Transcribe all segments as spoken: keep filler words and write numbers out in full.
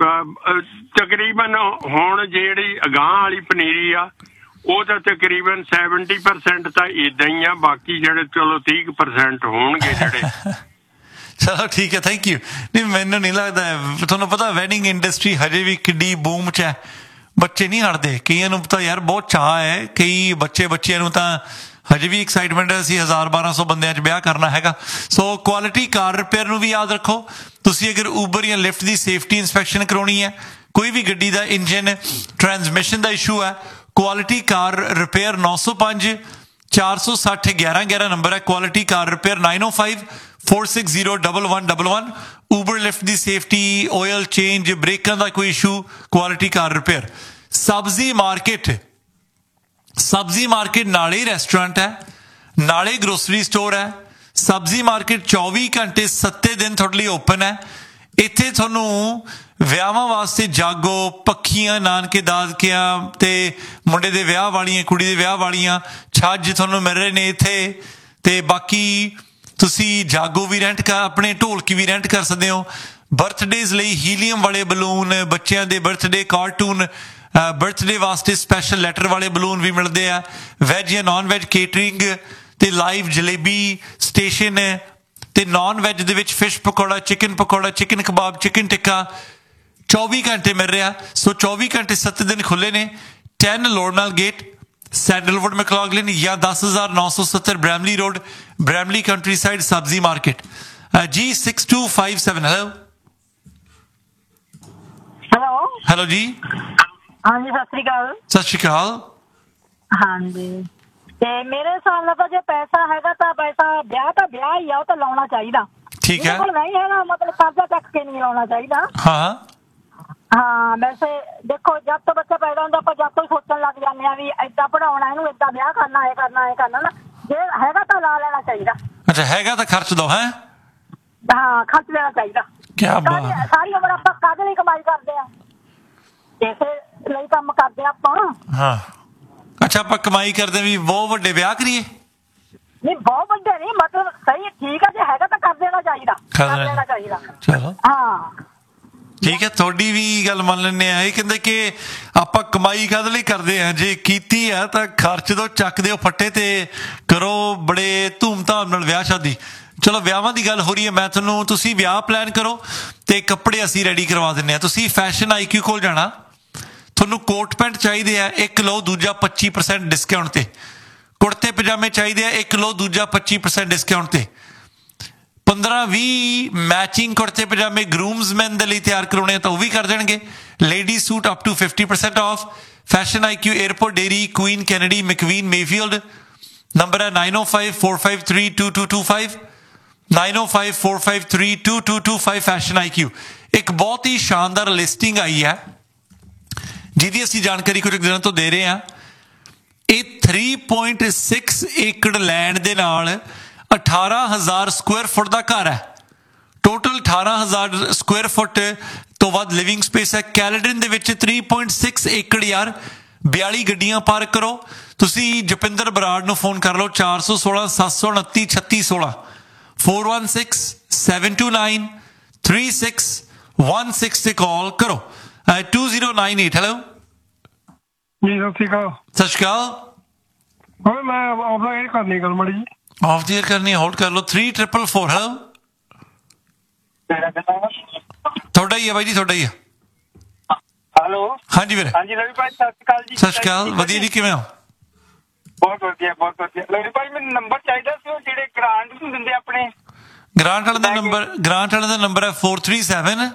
ਤਕਰੀਬਨ ਹੁਣ ਜਿਹੜੀ ਅਗਾਂਹ ਵਾਲੀ ਪਨੀਰੀ ਆ ਉਹ ਤਾਂ ਤਕਰੀਬਨ ਸੈਵਨਟੀ ਪਰਸੈਂਟ ਤਾਂ ਇੱਦਾਂ ਹੀ ਆ, ਬਾਕੀ ਜਿਹੜੇ ਚਲੋ ਤੀਹ ਕੁ ਪਰਸੈਂਟ ਹੋਣਗੇ ਜਿਹੜੇ। ਚਲੋ ਠੀਕ ਹੈ, ਥੈਂਕ ਯੂ। ਨਹੀਂ ਮੈਨੂੰ ਨਹੀਂ ਲੱਗਦਾ, ਤੁਹਾਨੂੰ ਪਤਾ ਵੈਡਿੰਗ ਇੰਡਸਟਰੀ ਹਜੇ ਵੀ ਕਿੱਡੀ ਬੂਮ 'ਚ ਹੈ, ਬੱਚੇ ਨਹੀਂ ਹਟਦੇ। ਕਈਆਂ ਨੂੰ ਤਾਂ ਯਾਰ ਬਹੁਤ ਚਾਅ ਹੈ, ਕਈ ਬੱਚੇ ਬੱਚਿਆਂ ਨੂੰ ਤਾਂ ਹਜੇ ਵੀ ਐਕਸਾਈਟਮੈਂਟ ਹੈ ਅਸੀਂ ਹਜ਼ਾਰ ਬਾਰਾਂ ਸੌ ਬੰਦਿਆਂ 'ਚ ਵਿਆਹ ਕਰਨਾ ਹੈਗਾ। ਸੋ ਕੁਆਲਿਟੀ ਕਾਰ ਰਿਪੇਅਰ ਨੂੰ ਵੀ ਯਾਦ ਰੱਖੋ। ਤੁਸੀਂ ਅਗਰ ਊਬਰ ਜਾਂ ਲਿਫਟ ਦੀ ਸੇਫਟੀ ਇੰਸਪੈਕਸ਼ਨ ਕਰਾਉਣੀ ਹੈ, ਕੋਈ ਵੀ ਗੱਡੀ ਦਾ ਇੰਜਨ ਟਰਾਂਸਮਿਸ਼ਨ ਦਾ ਇਸ਼ੂ ਹੈ, ਕੁਆਲਿਟੀ ਕਾਰ ਰਿਪੇਅਰ ਨੌ ਸੌ ਪੰਜ ਚਾਰ ਸੌ ਸੱਠ ਗਿਆਰਾਂ ਗਿਆਰਾਂ ਨੰਬਰ ਹੈ। ਕੁਆਲਿਟੀ ਕਾਰ ਰਿਪੇਅਰ ਨਾਈਨ ਓ five four six zero double one double one. Uber lift ਦੀ ਸੇਫਟੀ, ਆਇਲ ਚੇਂਜ, ਬ੍ਰੇਕਾਂ ਦਾ ਕੋਈ ਇਸ਼ੂ, ਕੁਆਲਿਟੀ ਕਾਰ ਰਿਪੇਅਰ। ਸਬਜ਼ੀ ਮਾਰਕੀਟ, ਸਬਜ਼ੀ ਮਾਰਕੀਟ ਨਾਲੇ ਰੈਸਟੋਰੈਂਟ ਹੈ, ਨਾਲੇ ਗਰੋਸਰੀ ਸਟੋਰ ਹੈ। ਸਬਜ਼ੀ ਮਾਰਕੀਟ ਚੌਵੀ ਘੰਟੇ ਸੱਤੇ ਦਿਨ ਤੁਹਾਡੇ ਲਈ ਓਪਨ ਹੈ। ਇੱਥੇ ਤੁਹਾਨੂੰ ਵਿਆਹਾਂ ਵਾਸਤੇ ਜਾਗੋ, ਪੱਖੀਆਂ, ਨਾਨਕੇ ਦਾਦਕਿਆਂ ਤੇ ਮੁੰਡੇ ਦੇ ਵਿਆਹ ਵਾਲੀਆਂ, ਕੁੜੀ ਦੇ ਵਿਆਹ ਵਾਲੀਆਂ ਛੱਜ ਤੁਹਾਨੂੰ ਮਿਲ ਰਹੇ ਨੇ ਇੱਥੇ। ਤੇ ਬਾਕੀ ਤੁਸੀਂ ਜਾਗੋ ਵੀ ਰੈਂਟ ਕਰ, ਆਪਣੇ ਢੋਲਕੀ ਵੀ ਰੈਂਟ ਕਰ ਸਕਦੇ ਹੋ। ਬਰਥਡੇਜ਼ ਲਈ ਹੀਲੀਅਮ ਵਾਲੇ ਬਲੂਨ, ਬੱਚਿਆਂ ਦੇ ਬਰਥਡੇ ਕਾਰਟੂਨ, ਬਰਥਡੇ ਵਾਸਤੇ ਸਪੈਸ਼ਲ ਲੈਟਰ ਵਾਲੇ ਬਲੂਨ ਵੀ ਮਿਲਦੇ ਆ। ਵੈਜ ਜਾਂ ਨਾਨ ਵੈਜ ਕੇਟਰਿੰਗ ਤੇ ਲਾਈਵ ਜਲੇਬੀ ਸਟੇਸ਼ਨ ਹੈ। ਤੇ ਨਾਨ ਵੈਜ ਦੇ ਵਿੱਚ fish pakora, chicken pakora, chicken ਕਬਾਬ, ਚਿਕਨ ਟਿੱਕਾ ਚੌਵੀ ਘੰਟੇ ਮਿਲ ਰਿਹਾ। ਸੋ ਚੌਵੀ ਘੰਟੇ ਸੱਤ ਦਿਨ ਖੁੱਲ੍ਹੇ ਨੇ। ਟੈਨ ਲੋਰਨਲ ਗੇਟ, ਸੈਂਡਲਵੁੱਡ, ਮੈਕਲੌਗਲਿਨ ਜਾਂ ਦਸ ਹਜ਼ਾਰ ਨੌ ਸੌ ਸੱਤਰ Bramley road, Bramley country side, ਸਬਜ਼ੀ market. G six to five seven. Hello hello hello ਜੀ, ਹਾਂਜੀ ਸਤਿ ਸ੍ਰੀ ਅਕਾਲ। ਸਤਿ ਸ਼੍ਰੀ ਅਕਾਲ। ਹਾਂਜੀ, ਤੇ ਮੇਰੇ ਹਿਸਾਬ ਨਾਲ ਤਾਂ ਜੇ ਪੈਸਾ ਹੈਗਾ ਤਾਂ ਪੈਸਾ ਵਿਆਹ ਤਾਂ ਵਿਆਹ ਹੀ ਆ, ਉਹ ਤਾਂ ਲਾਉਣਾ ਚਾਹੀਦਾ। ਠੀਕ ਹੈ, ਨਹੀਂ ਹੈਗਾ ਮਤਲਬ ਕਰਜ਼ਾ ਚੱਕ ਕੇ ਨਹੀਂ ਲਾਉਣਾ ਚਾਹੀਦਾ। ਹਾਂ ਹਾਂ, ਵੈਸੇ ਦੇਖੋ ਜਦ ਤੋਂ ਬੱਚਾ ਪੈਦਾ ਹੁੰਦਾ ਆਪਾਂ ਜਦ ਤੋਂ ਹੀ ਸੋਚਣ ਲੱਗ ਜਾਂਦੇ ਆ ਵੀ ਏਦਾਂ ਪੜਾਉਣਾ, ਇਹਨੂੰ ਏਦਾਂ ਵਿਆਹ ਕਰਨਾ, ਇਹ ਕਰਨਾ, ਇਹ ਕਰਨਾ ਨਾ। ਜੇ ਹੈਗਾ ਤਾਂ ਲਾ ਲੈਣਾ ਚਾਹੀਦਾ। ਅੱਛਾ, ਹੈਗਾ ਤਾਂ ਖਰਚ ਦੋ। ਹੈ ਹਾਂ, ਖਰਚ ਲੈਣਾ ਚਾਹੀਦਾ। ਕਿਆ ਬਾਤ। ਸਾਰੀ ਉਮਰ ਆਪਾਂ ਕਾਹਦੇ ਲਈ ਕਮਾਈ ਕਰਦੇ ਆ? ਇਸੇ ਲਈ ਕੰਮ ਕਰਦੇ ਆਪਾਂ। ਹਾਂ, ਅੱਛਾ, ਆਪਾਂ ਕਮਾਈ ਕਰਦੇ ਵੀ ਬਹੁਤ ਵੱਡੇ ਵਿਆਹ ਕਰੀਏ? ਨਹੀਂ, ਬਹੁਤ ਵੱਡੇ ਨਹੀਂ, ਮਤਲਬ ਸਹੀ ਠੀਕ ਹੈ, ਜੇ ਹੈਗਾ ਤਾਂ ਕਰ ਦੇਣਾ ਚਾਹੀਦਾ, ਕਰ ਦੇਣਾ ਚਾਹੀਦਾ। ਚਲੋ ਹਾਂ ਠੀਕ ਹੈ, ਤੁਹਾਡੀ ਵੀ ਗੱਲ ਮੰਨ ਲੈਂਦੇ ਆ। ਇਹ ਕਹਿੰਦੇ ਕਿ ਆਪਾਂ ਕਮਾਈ ਕਾਹਦੇ ਲਈ ਕਰਦੇ ਆ, ਜੇ ਕੀਤੀ ਆ ਤਾਂ ਖਰਚ ਦੋ, ਚੱਕ ਦਿਓ ਫੱਟੇ ਤੇ ਕਰੋ ਬੜੇ ਧੂਮ-ਧਾਮ ਨਾਲ ਵਿਆਹ ਸ਼ਾਦੀ। ਚਲੋ ਵਿਆਹਾਂ ਦੀ ਗੱਲ ਹੋ ਰਹੀ ਹੈ, ਮੈਂ ਤੁਹਾਨੂੰ, ਤੁਸੀਂ ਵਿਆਹ ਪਲਾਨ ਕਰੋ ਤੇ ਕੱਪੜੇ ਅਸੀਂ ਰੈਡੀ ਕਰਵਾ ਦਿੰਦੇ ਹਾਂ। ਤੁਸੀਂ ਫੈਸ਼ਨ ਆਈ ਕਿਊ ਕੋਲ ਜਾਣਾ, ਤੁਹਾਨੂੰ ਕੋਟ ਪੈਂਟ ਚਾਹੀਦੇ ਆ, ਇੱਕ ਲਓ ਦੂਜਾ ਪੱਚੀ ਪਰਸੈਂਟ ਡਿਸਕਾਊਂਟ ਤੇ। ਕੁੜਤੇ ਪਜਾਮੇ ਚਾਹੀਦੇ ਆ, ਇੱਕ ਲਓ ਦੂਜਾ ਪੱਚੀ ਪਰਸੈਂਟ ਡਿਸਕਾਊਂਟ ਤੇ। ਪੰਦਰਾਂ ਵੀਹ ਮੈਚਿੰਗ ਕੁੜਤੇ ਪਜਾਮੇ ਗਰੂਮਸਮੈਨ ਦੇ ਲਈ ਤਿਆਰ ਕਰਾਉਣੇ ਆ ਤਾਂ ਉਹ ਵੀ ਕਰ ਦੇਣਗੇ। Lady suit up two fifty percent off. Fashion ਆਈ ਕਿਊ, airport dairy, Queen Kennedy, ਮੈਕਵੀਨ, Mayfield. Number ਹੈ nine O five four five three two to to five, nine O five four five three two to to five. Fashion ਆਈ ਕਿਊ। ਇੱਕ ਬਹੁਤ ਹੀ ਸ਼ਾਨਦਾਰ listing ਆਈ ਹੈ ਜਿਹਦੀ ਅਸੀਂ ਜਾਣਕਾਰੀ ਕੁਝ ਦਿਨਾਂ ਤੋਂ ਦੇ ਰਹੇ ਹਾਂ। ਇਹ ਥ੍ਰੀ ਪੁਆਇੰਟ ਸਿਕਸ ਏਕੜ ਲੈਂਡ ਦੇ ਨਾਲ ਅਠਾਰਾਂ ਹਜ਼ਾਰ ਸਕੁਅਰ ਫੁੱਟ ਦਾ ਘਰ ਹੈ। ਟੋਟਲ ਅਠਾਰਾਂ ਹਜ਼ਾਰ ਸਕੁਅਰ ਫੁੱਟ ਤੋਂ ਵੱਧ ਲਿਵਿੰਗ ਸਪੇਸ ਹੈ। ਕੈਲਡਨ ਦੇ ਵਿੱਚ ਥ੍ਰੀ ਪੁਆਇੰਟ ਸਿਕਸ ਏਕੜ ਯਾਰ, ਬਿਆਲੀ ਗੱਡੀਆਂ ਪਾਰਕ ਕਰੋ। ਤੁਸੀਂ ਜਪਿੰਦਰ ਬਰਾੜ ਨੂੰ ਫੋਨ ਕਰ ਲਓ, ਚਾਰ ਸੌ ਸੋਲਾਂ ਸੱਤ ਸੌ ਉਨੱਤੀ ਛੱਤੀ ਸੋਲਾਂ, four one six seven to nine three six one six ਤੇ ਕਾਲ ਕਰੋ। Two zero nine eight. Hello ਜੀ, ਸਤਿ ਸ਼੍ਰੀ ਅਕਾਲ। ਸਤਿ ਸ਼੍ਰੀ ਅਕਾਲ। ਮੈਂ ਆਫਲਾਈਨ ਕਰਨੀ ਗੱਲ ਮਾੜੀ ਜੀ, ਆਫ ਦੀ ਏਅਰ ਕਰਨੀ, ਹੋਲਡ ਕਰ ਲਓ। Three triple four. ਹੈਲੋ, ਤੁਹਾਡਾ ਹੀ ਹੈ ਬਾਈ ਜੀ, ਤੁਹਾਡਾ ਹੀ ਹੈ। ਹੈਲੋ, ਹਾਂਜੀ ਵੀਰੇ। ਹਾਂਜੀ ਲਵੀ ਭਾਈ, ਸਤਿ ਸ਼੍ਰੀ ਅਕਾਲ ਜੀ। ਸਤਿ ਸ਼੍ਰੀ ਅਕਾਲ, ਵਧੀਆ ਜੀ, ਕਿਵੇਂ ਹੋ? ਬਹੁਤ ਵਧੀਆ, ਬਹੁਤ ਵਧੀਆ। ਲਵੀ ਭਾਈ, ਮੈਨੂੰ ਨੰਬਰ ਚਾਹੀਦਾ ਸੀ ਉਹ ਜਿਹੜੇ ਗ੍ਰਾਂਟ ਨੂੰ ਦਿੰਦੇ ਆਪਣੇ। ਗ੍ਰਾਂਟ ਵਾਲੇ ਦਾ ਨੰਬਰ, ਗ੍ਰਾਂਟ ਵਾਲੇ ਦਾ ਨੰਬਰ ਹੈ four three seven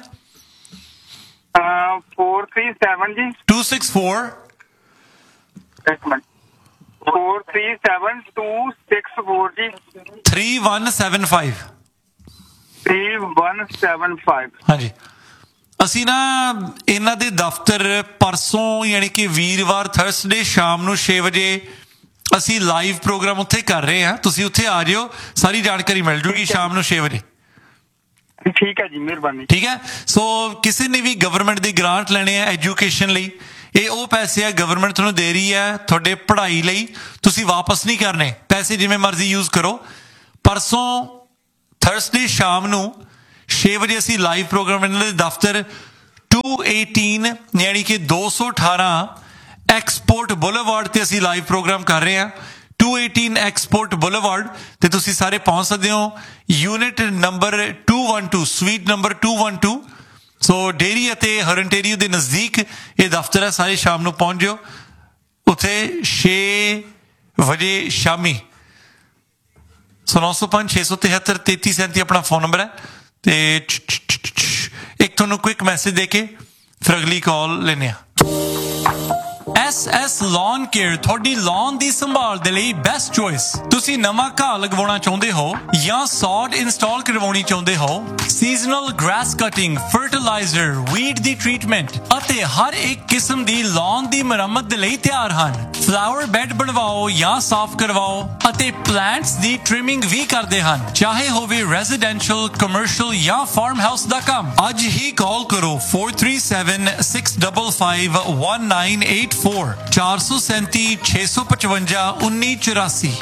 four three seven ਜੀ ਟੂ ਸਿਕਸ ਫੋਰ ਇੱਕ minute four three seven two six four G three one seven five three one seven five. ਹਾਂਜੀ, ਅਸੀਂ ਨਾ ਇਹਨਾਂ ਦੇ ਦਫ਼ਤਰ ਪਰਸੋਂ ਯਾਨੀ ਕਿ ਵੀਰਵਾਰ ਥਰਸਡੇ ਸ਼ਾਮ ਨੂੰ ਛੇ ਵਜੇ ਅਸੀਂ ਲਾਈਵ ਪ੍ਰੋਗਰਾਮ ਉੱਥੇ ਕਰ ਰਹੇ ਹਾਂ। ਤੁਸੀਂ ਉੱਥੇ ਆ ਜਿਓ, ਸਾਰੀ ਜਾਣਕਾਰੀ ਮਿਲ ਜੂਗੀ ਸ਼ਾਮ ਨੂੰ ਛੇ ਵਜੇ। ਠੀਕ ਹੈ ਜੀ, ਮਿਹਰਬਾਨੀ। ਠੀਕ ਹੈ। ਸੋ ਕਿਸੇ ਨੇ ਵੀ ਗਵਰਨਮੈਂਟ ਦੀ ਗ੍ਰਾਂਟ ਲੈਣੇ ਆ ਐਜੂਕੇਸ਼ਨ ਲਈ, ਇਹ ਉਹ ਪੈਸੇ ਆ ਗਵਰਨਮੈਂਟ ਤੁਹਾਨੂੰ ਦੇ ਰਹੀ ਹੈ ਤੁਹਾਡੇ ਪੜ੍ਹਾਈ ਲਈ, ਤੁਸੀਂ ਵਾਪਸ ਨਹੀਂ ਕਰਨੇ ਪੈਸੇ, ਜਿਵੇਂ ਮਰਜ਼ੀ ਯੂਜ਼ ਕਰੋ। ਪਰਸੋਂ ਥਰਸਡੇ ਸ਼ਾਮ ਨੂੰ ਛੇ ਵਜੇ ਅਸੀਂ ਲਾਈਵ ਪ੍ਰੋਗਰਾਮ ਇਹਨਾਂ ਦੇ ਦਫ਼ਤਰ टू एटीन यानी कि दो सौ अठारह एक्सपोर्ट बुलेवार्ड ते असी लाइव प्रोग्राम कर रहे हैं टू एटीन एक्सपोर्ट बुलेवार्ड ते तुसी सारे पहुंच सकते हो unit number two one two sweet number two one two सो डेरी अते हरनटेरियो के नज़दीक ये दफ्तर है सारे शाम को पहुंच जाओ उत्थे छे बजे शामी सो नौ सौ पांच छे सौ तिहत्तर तेती सैंती अपना फोन नंबर है ते एक थोड़ा क्विक मैसेज दे के फिर अगली कॉल लेने एस एस लॉन केयर थोड़ी लॉन दी संभाल दे लई बेस्ट चॉइस तुसी नवा घाह लगवाउणा चाहुंदे हो या सॉड इंस्टॉल करवाउणी चाहुंदे हो seasonal grass cutting fertiliser weed दी ट्रीटमेंट अते हर एक किस्म दी लॉन दी मरम्मत दे लई तैयार हन फ्लावर बेड बनवाओ या साफ करवाओ अते प्लांट्स दी ट्रिमिंग भी करदे हन चाहे होवे रेजिडेंशियल कमर्शियल या फार्म हाउस दा काम अज ही कॉल करो four three seven six five five one nine eight four चार सौ सैंती छे सौ पचवंजा उन्नीस चौरासी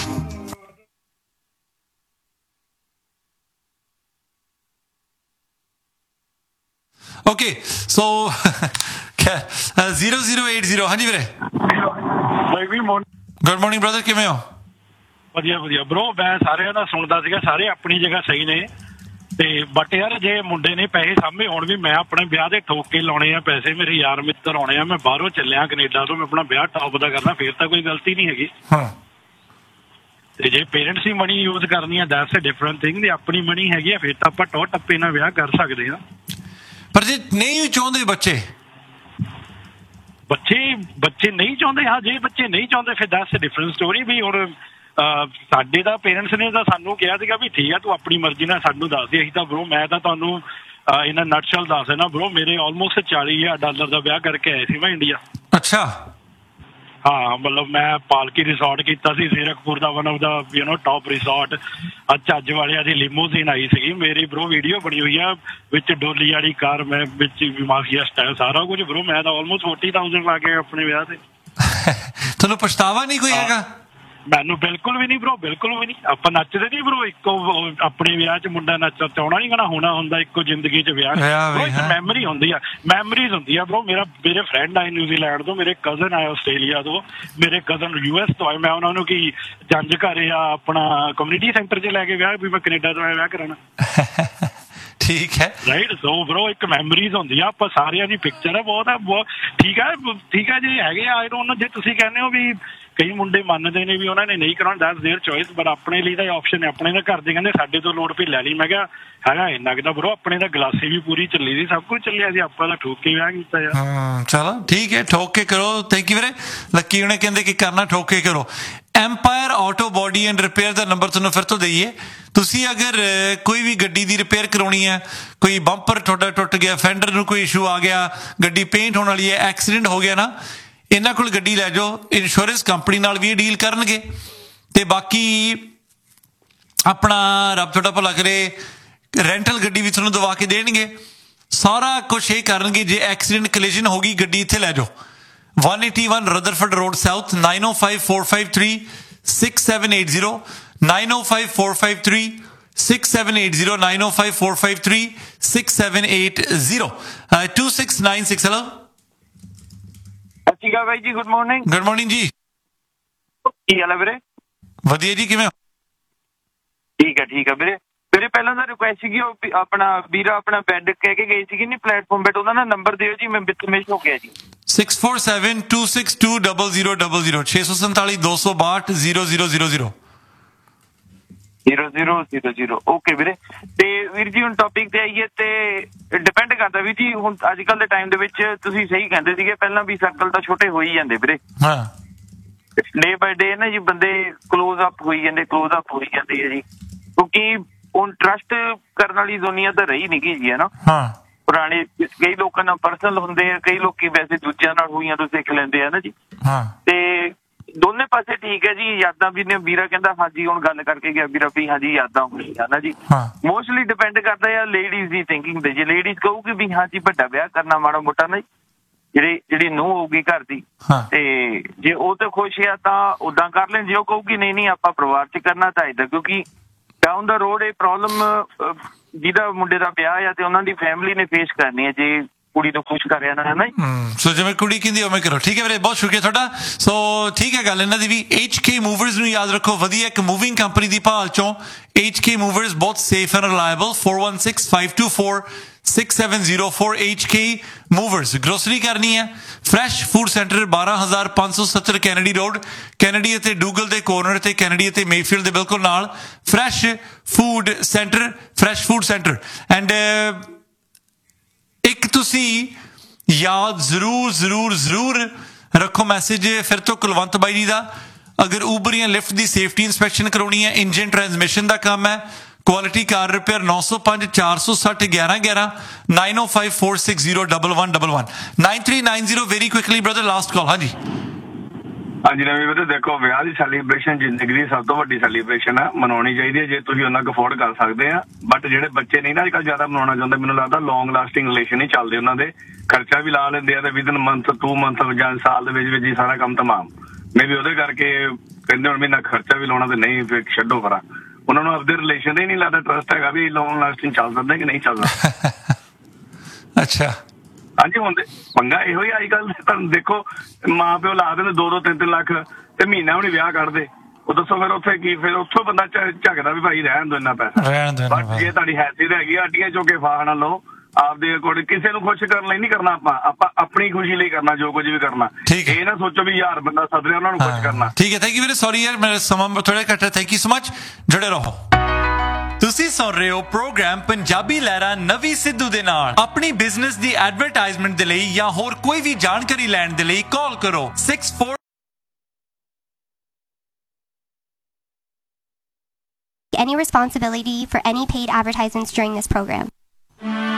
okay so zero zero eight zero हाँ जी ਵੀਰੇ ਗੁੱਡ ਮਾਰਨਿੰਗ ਬ੍ਰਦਰ ਕਿਵੇਂ ਹੋ ਵਧੀਆ ਵਧੀਆ ਬ్రో ਮੈਂ ਸਾਰਿਆਂ ਦਾ ਸੁਣਦਾ ਸੀਗਾ ਸਾਰੇ ਆਪਣੀ ਜਗ੍ਹਾ ਸਹੀ ਨੇ ਤੇ ਬਟ ਯਾਰ ਜੇ ਮੁੰਡੇ ਨੇ ਪੈਸੇ ਸਾਹਮਣੇ ਹੁਣ ਵੀ ਮੈਂ ਆਪਣੇ ਵਿਆਹ ਦੇ ਠੋਕ ਕੇ ਲਾਉਣੇ ਆ ਪੈਸੇ ਮੇਰੇ ਯਾਰ ਮਿੱਤਰ ਆਉਣੇ ਆ ਮੈਂ ਬਾਹਰੋਂ ਚੱਲਿਆ ਕੈਨੇਡਾ ਤੋਂ ਮੈਂ ਆਪਣਾ ਵਿਆਹ ਟੌਪ ਦਾ ਕਰਨਾ ਫੇਰ ਤਾਂ ਕੋਈ ਗਲਤੀ ਨਹੀਂ ਹੈਗੀ ਹਾਂ ਤੇ ਜੇ ਪੇਰੈਂਟਸ ਦੀ ਮਨੀ ਯੂਜ਼ ਕਰਨੀ ਆ ਦੈਟਸ ਅ ਡਿਫਰੈਂਟ ਥਿੰਗ ਤੇ ਆਪਣੀ ਮਨੀ ਹੈਗੀ ਆ ਫੇਰ ਤਾਂ ਆਪਾਂ ਟੋ ਟੱਪੇ ਨਾਲ ਵਿਆਹ ਕਰ ਸਕਦੇ ਆ ਪਰ ਜੇ ਨਹੀਂ ਚਾਹੁੰਦੇ ਬੱਚੇ ਬੱਚੇ ਬੱਚੇ ਨਹੀਂ ਚਾਹੁੰਦੇ ਹਾਂ ਜੇ ਬੱਚੇ ਨਹੀਂ ਚਾਹੁੰਦੇ ਫਿਰ ਦੈਟਸ ਅ ਡਿਫਰੈਂਟ ਸਟੋਰੀ ਵੀ ਹੁਣ ਸਾਡੇ ਤਾਂ ਪੇਰੈਂਟਸ ਨੇ ਤਾਂ ਸਾਨੂੰ ਕਿਹਾ ਸੀਗਾ ਵੀ ਠੀਕ ਆ ਤੂੰ ਆਪਣੀ ਮਰਜ਼ੀ ਨਾਲ ਸਾਨੂੰ ਦੱਸ ਦੇ ਅਸੀਂ ਤਾਂ ਬਰੋ ਮੈਂ ਤਾਂ ਤੁਹਾਨੂੰ ਇਹਨਾਂ ਨਟਸ਼ਲ ਦੱਸ ਦੇਣਾ ਬਰੋ ਮੇਰੇ ਆਲਮੋਸਟ ਚਾਲੀ ਹਜ਼ਾਰ ਡਾਲਰ ਦਾ ਵਿਆਹ ਕਰਕੇ ਆਏ ਸੀ ਮੈਂ ਇੰਡੀਆ ਅੱਛਾ ਹਾਂ ਮਤਲਬ ਮੈਂ ਪਾਲਕੀ ਰਿਸੋਰਟ ਕੀਤਾ ਸੀ ਜ਼ੀਰਕਪੁਰ ਦਾ one of the you know top resort ਅੱਜ ਅੱਜ ਵਾਲਿਆਂ ਦੀ ਲਿਮੋਜ਼ੀਨ ਆਈ ਸੀਗੀ ਮੇਰੀ ਬਰੋ ਵੀਡੀਓ ਬਣੀ ਹੋਈ ਆ ਵਿੱਚ ਡੋਲੀ ਵਾਲੀ ਕਾਰ ਮੈਂ ਵਿੱਚ ਮਾਫੀਆ ਸਟਾਈਲ ਸਾਰਾ ਕੁਝ ਬਰੋ ਮੈਂ ਤਾਂ ਆਲਮੋਸਟ ਫੋਰਟੀ ਥਾਊਜ਼ੈਂਡ ਲਾ ਕੇ ਆਪਣੇ ਵਿਆਹ ਤੇ ਤੁਹਾਨੂੰ ਪਛਤਾਵਾ ਨਹੀਂ ਕੋਈ ਹੈਗਾ ਮੈਨੂੰ ਬਿਲਕੁਲ ਵੀ ਨਹੀਂ ਬਰੋ ਬਿਲਕੁਲ ਵੀ ਨਹੀਂ ਆਪਾਂ ਨੱਚਦੇ ਨਹੀਂ ਬਰੋ ਇੱਕੋ ਆਪਣੇ ਵਿਆਹ 'ਚ ਮੁੰਡਾ ਨੱਚ ਚਾਹਣਾ ਨਹੀਂ ਕਹਿਣਾ ਹੋਣਾ ਹੁੰਦਾ ਇੱਕੋ ਜ਼ਿੰਦਗੀ 'ਚ ਵਿਆਹ ਮੈਮਰੀ ਹੁੰਦੀ ਆ ਮੈਮਰੀਜ਼ ਹੁੰਦੀ ਆ ਬਰੋ ਮੇਰਾ ਮੇਰੇ ਫਰੈਂਡ ਆਏ ਨਿਊਜ਼ੀਲੈਂਡ ਤੋਂ ਮੇਰੇ ਕਜ਼ਨ ਆਏ ਆਸਟ੍ਰੇਲੀਆ ਤੋਂ ਮੇਰੇ ਕਜ਼ਨ ਯੂ ਐਸ ਤੋਂ ਆਏ ਮੈਂ ਉਹਨਾਂ ਨੂੰ ਕੀ ਜੰਜ ਘਰੇ ਆ ਆਪਣਾ ਕਮਿਊਨਿਟੀ ਸੈਂਟਰ 'ਚ ਲੈ ਕੇ ਵਿਆਹ ਵੀ ਮੈਂ ਕੈਨੇਡਾ ਤੋਂ ਆਇਆ ਵਿਆਹ ਕਰਾਉਣਾ ਠੀਕ ਹੈ ਰਾਈਟ ਸੋ ਬਰੋ ਇੱਕ ਮੈਮਰੀਜ਼ ਹੁੰਦੀ ਆ ਆਪਾਂ ਸਾਰਿਆਂ ਦੀ ਪਿਕਚਰ ਹੈ ਬਹੁਤ ਆ ਬਹੁਤ ਠੀਕ ਹੈ ਠੀਕ ਹੈ ਜੇ ਹੈਗੇ ਆਈ ਡੋਨਟ ਨੋ ਜੇ ਤੁਸੀਂ ਕਹਿੰਦੇ ਹੋ ਵੀ ਕਈ ਮੁੰਡੇ ਮੰਨਦੇ ਨੇ ਵੀ ਉਹਨਾਂ ਨੇ ਨਹੀਂ ਕਰਾਉਣਾ ਦੈਟਸ देयर ਚੋਇਸ ਬਟ ਆਪਣੇ ਲਈ ਤਾਂ ਆਪਸ਼ਨ ਹੈ ਆਪਣੇ ਦਾ ਘਰ ਦੇ ਕਹਿੰਦੇ ਸਾਡੇ ਤੋਂ ਲੋੜ ਪਈ ਲੈ ਲਈ ਮੈਂ ਕਿਹਾ ਹੈਗਾ ਇੰਨਾ ਕੁ ਬਰੋ ਆਪਣੇ ਦਾ ਗਲਾਸੀ ਵੀ ਪੂਰੀ ਚੱਲੀ ਸੀ ਸਭ ਕੁਝ ਚੱਲਿਆ ਸੀ ਆਪਾਂ ਦਾ ਠੋਕ ਕੇ ਵਿਆਹ ਕੀਤਾ ਯਾਰ ਹਾਂ ਚਲੋ ਠੀਕ ਹੈ ਠੋਕ ਕੇ ਕਰੋ ਥੈਂਕ ਯੂ ਵੀਰੇ ਲੱਕੀ ਉਹਨੇ ਕਹਿੰਦੇ ਕਿ ਕਰਨਾ ਠੋਕ ਕੇ ਕਰੋ empire auto body and repair the number ਤੁਹਾਨੂੰ ਫਿਰ ਤੋਂ ਦਈਏ ਤੁਸੀਂ ਅਗਰ ਕੋਈ ਵੀ ਗੱਡੀ ਦੀ ਰਿਪੇਅਰ ਕਰਾਉਣੀ ਹੈ ਕੋਈ ਬੰਪਰ ਤੁਹਾਡਾ ਟੁੱਟ ਗਿਆ ਫੈਂਡਰ ਨੂੰ ਕੋਈ ਇਸ਼ੂ ਆ ਗਿਆ ਗੱਡੀ ਪੇਂਟ ਹੋਣ ਵਾਲੀ ਹੈ ਐਕਸੀਡੈਂਟ ਹੋ ਗਿਆ ਨਾ ਇਹਨਾਂ ਕੋਲ ਗੱਡੀ ਲੈ ਜਾਓ ਇੰਸ਼ੋਰੈਂਸ ਕੰਪਨੀ ਨਾਲ ਵੀ ਇਹ ਡੀਲ ਕਰਨਗੇ ਤੇ ਬਾਕੀ ਆਪਣਾ ਰੱਬ ਤੁਹਾਡਾ ਭਲਾ ਕਰੇ ਰੈਂਟਲ ਗੱਡੀ ਵੀ ਤੁਹਾਨੂੰ ਦਵਾ ਕੇ ਦੇਣਗੇ ਸਾਰਾ ਕੁਛ ਇਹ ਕਰਨਗੇ ਜੇ ਐਕਸੀਡੈਂਟ ਕਲੀਜਨ ਹੋ ਗਈ ਗੱਡੀ ਇੱਥੇ ਲੈ ਜਾਓ one eighty-one Rutherford Road South nine oh five four five three six seven eight zero nine oh five four five three six seven eight zero nine oh five four five three six seven eight zero two six nine six hello ਸਤਿ ਸ਼੍ਰੀ ਅਕਾਲ ਬਾਈ ਜੀ good morning good morning ਜੀ ਕੀ ਹਾਲ ਹੈ ਵੀਰੇ ਵਧੀਆ ਜੀ ਕਿਵੇਂ ਹੋ ਠੀਕ ਹੈ ਠੀਕ ਹੈ ਵੀਰੇ ਵੀਰੇ ਪਹਿਲਾਂ ਤਾਂ ਰਿਕੁਐਸਟ ਸੀਗੀ ਉਹ ਆਪਣਾ ਵੀਰਾ ਆਪਣਾ ਬੈੱਡ ਕਹਿ ਕੇ ਗਏ ਸੀਗੇ ਨਹੀਂ ਪਲੇਟਫਾਰਮ ਬੈੱਡ ਉਹਦਾ ਨਾ ਨੰਬਰ ਦਿਓ ਜੀ ਮੈਂ ਵਿੱਚ ਮਿਸ ਹੋ ਗਿਆ ਜੀ six four seven two six two zero zero zero zero ਛੇ ਸੌ ਸੰਤਾਲੀ ਦੋ ਸੌ ਬਾਹਠ zero zero zero zero zero zero zero zero okay ਵੀਰੇ ਤੇ ਵੀਰ ਜੀ ਹੁਣ ਟੌਪਿਕ ਤੇ ਆਈਏ ਤੇ ਡਿਪੈਂਡ ਕਰਦਾ ਵੀਰ ਜੀ ਹੁਣ ਅੱਜ ਕੱਲ੍ਹ ਦੇ ਟਾਈਮ ਦੇ ਵਿੱਚ ਤੁਸੀਂ ਸਹੀ ਕਹਿੰਦੇ ਸੀਗੇ ਪਹਿਲਾਂ ਵੀ ਸਰਕਲ ਤਾਂ ਛੋਟੇ ਹੋ ਹੀ ਜਾਂਦੇ ਵੀਰੇ ਹਾਂ ਡੇ ਬਾਈ ਡੇ ਨਾ ਜੀ ਬੰਦੇ ਕਲੋਜ਼ ਅਪ ਹੋਈ ਜਾਂਦੇ ਕਲੋਜ਼ ਅਪ ਹੋਈ ਜਾਂਦੇ ਹੈ ਜੀ ਕਿਉਂਕਿ ਹੁਣ ਟਰਸਟ ਕਰਨ ਵਾਲੀ ਦੁਨੀਆ ਤਾਂ ਰਹੀ ਨਹੀਂ ਗਈ ਜੀ ਹੈ ਨਾ ਹਾਂ ਪੁਰਾਣੇ ਕਈ ਲੋਕਾਂ ਨਾਲ ਪਰਸਨਲ ਹੁੰਦੇ ਆ ਕਈ ਲੋਕੀ ਵੈਸੇ ਦੂਜਿਆਂ ਨਾਲ ਹੋਈਆਂ ਤੋਂ ਸਿੱਖ ਲੈਂਦੇ ਆ ਨਾ ਜੀ ਹਾਂ ਤੇ ਦੋਨੇ ਪਾਸੇ ਠੀਕ ਹੈ ਜੀ ਯਾਦਾਂ ਵੀ ਨੇ ਵੀਰਾ ਕਹਿੰਦਾ ਹਾਂਜੀ ਹੁਣ ਗੱਲ ਕਰਕੇ ਗਿਆ ਵੀਰਾ ਵੀ ਹਾਂਜੀ ਯਾਦਾਂ ਹੋਣੀਆਂ ਨਾ ਜੀ ਮੋਸਟਲੀ ਡਿਪੈਂਡ ਕਰਦਾ ਆ ਲੇਡੀਜ਼ ਦੀ ਥਿੰਕਿੰਗ ਤੇ ਜੇ ਲੇਡੀਜ਼ ਕਹੂਗੀ ਵੀ ਹਾਂਜੀ ਵੱਡਾ ਵਿਆਹ ਕਰਨਾ ਮਾੜਾ ਮੋਟਾ ਨਾ ਜਿਹੜੀ ਜਿਹੜੀ ਨੂੰਹ ਹੋਊਗੀ ਘਰ ਦੀ ਤੇ ਜੇ ਉਹ ਤੇ ਖੁਸ਼ ਆ ਤਾਂ ਓਦਾਂ ਕਰ ਲੈਣ ਜੇ ਉਹ ਕਹੂਗੀ ਨਹੀਂ ਨਹੀਂ ਆਪਾਂ ਪਰਿਵਾਰ 'ਚ ਕਰਨਾ ਚਾਹੀਦਾ ਕਿਉਂਕਿ ਡਾਊਨ ਦਾ ਰੋਡ ਇਹ ਪ੍ਰੋਬਲਮ ਜਿਹਦਾ ਮੁੰਡੇ ਦਾ ਵਿਆਹ ਆ ਤੇ ਉਹਨਾਂ ਦੀ ਫੈਮਿਲੀ ਨੇ ਫੇਸ ਕਰਨੀ ਹੈ ਜੇ ਕੁੜੀ ਨੂੰ ਖੁਸ਼ ਕਰ ਰਿਹਾ ਨਾ ਹੈ ਨਾ ਸੋ ਜਿਵੇਂ ਕੁੜੀ ਕਹਿੰਦੀ ਉਵੇਂ ਕਰੋ ਠੀਕ ਹੈ ਵੀਰੇ ਬਹੁਤ ਸ਼ੁਕਰੀਆ ਤੁਹਾਡਾ ਸੋ ਠੀਕ ਹੈ ਗੱਲ ਇਹਨਾਂ ਦੀ ਵੀ H K Movers ਨੂੰ ਯਾਦ ਰੱਖੋ ਵਧੀਆ ਇੱਕ ਮੂਵਿੰਗ ਕੰਪਨੀ ਦੀ ਭਾਲ ਚੋਂ H K Movers ਬਹੁਤ safe and reliable four one six five two four six seven zero four H K Movers grocery ਕਰਨੀ ਹੈ ਫਰੈਸ਼ ਫੂਡ ਸੈਂਟਰ ਬਾਰਾਂ ਹਜ਼ਾਰ ਪੰਜ ਸੌ ਸੱਤਰ ਕੈਨੇਡੀ ਰੋਡ ਕੈਨੇਡੀ ਅਤੇ ਡੂਗਲ ਦੇ ਕੋਰਨਰ ਤੇ ਕੈਨੇਡੀ ਅਤੇ ਮੇਫੀਲਡ ਦੇ ਬਿਲਕੁਲ ਨਾਲ fresh food centre fresh food centre and ਇੱਕ ਤੁਸੀਂ ਯਾਦ ਜ਼ਰੂਰ ਜ਼ਰੂਰ ਜ਼ਰੂਰ ਰੱਖੋ ਮੈਸੇਜ ਫਿਰ ਤੋਂ ਕੁਲਵੰਤ ਬਾਈ ਜੀ ਦਾ ਅਗਰ ਊਬਰ ਜਾਂ ਲਿਫਟ ਦੀ ਸੇਫਟੀ ਇੰਸਪੈਕਸ਼ਨ ਕਰਾਉਣੀ ਹੈ ਇੰਜਨ ਟਰਾਂਸਮਿਸ਼ਨ ਦਾ ਕੰਮ ਹੈ ਕੁਆਲਿਟੀ ਕਾਰ ਰਿਪੇਅਰ ਨੌ ਸੌ ਪੰਜ ਚਾਰ ਸੌ ਸੱਠ ਗਿਆਰਾਂ ਗਿਆਰਾਂ nine oh five four six zero one one one one nine three nine zero very quickly brother last call ਹਾਂਜੀ ਹਾਂਜੀ ਨਵੀਂ ਵੀਰੇ ਦੇਖੋ ਵਿਆਹ ਦੀ ਸੈਲੀਬ੍ਰੇਸ਼ਨ ਜ਼ਿੰਦਗੀ ਦੀ ਸਭ ਤੋਂ ਵੱਡੀ ਸੈਲੀਬ੍ਰੇਸ਼ਨ ਆ ਮਨਾਉਣੀ ਚਾਹੀਦੀ ਹੈ ਜੇ ਤੁਸੀਂ ਉਹਨਾਂ ਕੁ ਅਫੋਰਡ ਕਰ ਸਕਦੇ ਆ ਬਟ ਜਿਹੜੇ ਬੱਚੇ ਨਹੀਂ ਨਾ ਅੱਜ ਕੱਲ੍ਹ ਜ਼ਿਆਦਾ ਮਨਾਉਣਾ ਚਾਹੁੰਦੇ ਮੈਨੂੰ ਲੱਗਦਾ ਲੌਂਗ ਲਾਸਟਿੰਗ ਰਿਲੇਸ਼ਨ ਹੀ ਚੱਲਦੇ ਉਹਨਾਂ ਦੇ ਖਰਚਾ ਵੀ ਲਾ ਲੈਂਦੇ ਆ ਤੇ ਵਿਦਨ ਮੰਥ ਟੂ ਮੰਥ ਜਾਂ ਸਾਲ ਦੇ ਵਿੱਚ ਵਿੱਚ ਹੀ ਸਾਰਾ ਕੰਮ ਤਮਾਮ ਮੈਂ ਵੀ ਉਹਦੇ ਕਰਕੇ ਕਹਿੰਦੇ ਹੁਣ ਮਹੀਨਾ ਖਰਚਾ ਵੀ ਲਾਉਣਾ ਤੇ ਨਹੀਂ ਫਿਰ ਛੱਡੋ ਪਰਾਂ ਉਹਨਾਂ ਨੂੰ ਆਪਦੇ ਰਿਲੇਸ਼ਨ ਹੀ ਨਹੀਂ ਲੱਗਦਾ ਟਰਸਟ ਹੈਗਾ ਵੀ ਲੌਂਗ ਲਾਸਟਿੰਗ ਚੱਲ ਸਕਦਾ ਕਿ ਨਹੀਂ ਚੱਲਦਾ ਅੱਛਾ ਹਾਂਜੀ ਹੁਣ ਪੰਗਾ ਇਹੋ ਹੀ ਅੱਜ ਕੱਲ੍ਹ ਤੁਹਾਨੂੰ ਦੇਖੋ ਮਾਂ ਪਿਓ ਲਾ ਦਿੰਦੇ ਦੋ ਦੋ ਤਿੰਨ ਤਿੰਨ ਲੱਖ ਤੇ ਮਹੀਨਾ ਵੀ ਵਿਆਹ ਕੱਢਦੇ ਉਹ ਦੱਸੋ ਫਿਰ ਉੱਥੇ ਕੀ ਫਿਰ ਉੱਥੋਂ ਬੰਦਾ ਝਗਦਾ ਵੀ ਭਾਈ ਰਹਿਣ ਦੋ ਇੰਨਾ ਪੈਸਾ ਬਟ ਜੇ ਤੁਹਾਡੀ ਹੈਸੀਅਤ ਹੈਗੀ ਆਟੀਆਂ ਚੋਕੇ ਫਾਹ ਨਾ ਲਓ ਆਪਦੇ ਅਕੋਰਡਿੰਗ ਕਿਸੇ ਨੂੰ ਖੁਸ਼ ਕਰਨ ਲਈ ਨਹੀਂ ਕਰਨਾ ਆਪਾਂ ਆਪਾਂ ਆਪਣੀ ਖੁਸ਼ੀ ਲਈ ਕਰਨਾ ਜੋ ਕੁਝ ਵੀ ਕਰਨਾ ਇਹ ਨਾ ਸੋਚੋ ਵੀ ਯਾਰ ਬੰਦਾ ਸੱਦ ਰਿਹਾ ਉਹਨਾਂ ਨੂੰ ਖੁਸ਼ ਕਰਨਾ ਠੀਕ ਹੈ ਥੈਂਕ ਯੂ ਵੀਰੇ ਸੌਰੀ ਯਾਰ ਮੇਰਾ ਸਮਾਂ ਥੋੜਾ ਘੱਟ ਥੈਂਕ ਯੂ ਸੋ ਮਚ ਜੁੜੇ ਰਹੋ ਤੁਸੀਂ ਸੁਣ ਰਹੇ ਹੋ ਪ੍ਰੋਗਰਾਮ ਪੰਜਾਬੀ ਲਹਿਰਾਂ ਨਵੀਂ ਸਿੱਧੂ ਦੇ ਨਾਲ ਆਪਣੀ ਬਿਜ਼ਨਸ ਦੀ ਐਡਵਰਟਾਈਜ਼ਮੈਂਟ ਦੇ ਲਈ ਜਾਂ ਹੋਰ ਕੋਈ ਵੀ ਜਾਣਕਾਰੀ ਲੈਣ ਦੇ ਲਈ ਕਾਲ ਕਰੋ six four Any responsibility for any paid advertisements during this program.